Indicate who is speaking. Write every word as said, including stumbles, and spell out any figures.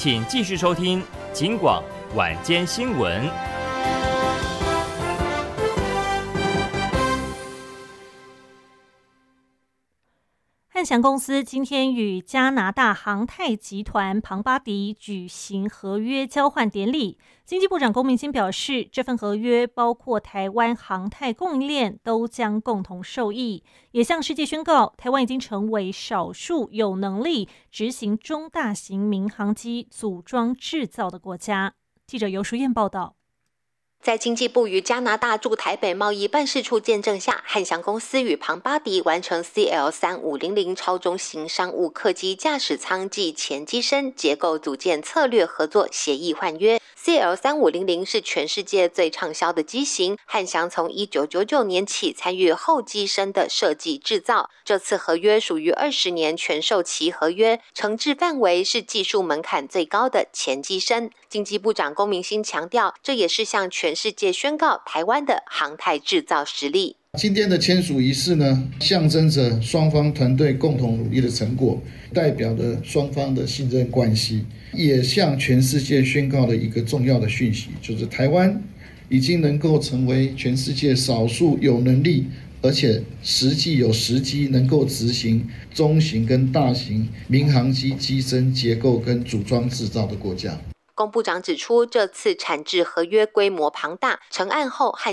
Speaker 1: 请继续收听警广晚间新闻。
Speaker 2: 汉翔公司今天与加拿大航太集团庞巴迪举行合约交换典礼。经济部长龚明鑫表示，这份合约包括台湾航太供应链都将共同受益，也向世界宣告，台湾已经成为少数有能力执行中大型民航机组装制造的国家。记者游淑燕报道。
Speaker 3: 在经济部与加拿大驻台北贸易办事处见证下，汉翔公司与庞巴迪完成 C L 三五零零 超中型商务客机驾驶舱暨前机身结构组件策略合作协议换约。C L 三五零零 是全世界最畅销的机型，汉翔从一九九九年起参与后机身的设计制造。这次合约属于二十年全售期合约，承制范围是技术门槛最高的前机身。经济部长龚明鑫强调，这也是向全世界宣告台湾的航太制造实力。
Speaker 4: 今天的签署仪式呢，象征着双方团队共同努力的成果，代表了双方的信任关系，也向全世界宣告了一个重要的讯息，就是台湾已经能够成为全世界少数有能力而且实际有时机能够执行中型跟大型民航机机身结构跟组装制造的国家。
Speaker 3: 龚部长指出，这次产制合约规模庞大，成案后汉